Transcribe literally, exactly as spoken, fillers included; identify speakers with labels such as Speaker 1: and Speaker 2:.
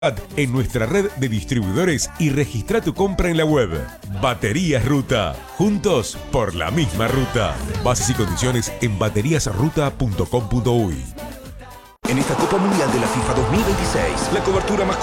Speaker 1: en nuestra red de distribuidores y registra tu compra en la web. Baterías Ruta. Juntos por la misma ruta. Bases y condiciones en baterías ruta punto com punto uy.
Speaker 2: En esta Copa Mundial de la FIFA dos mil veintiséis, la cobertura más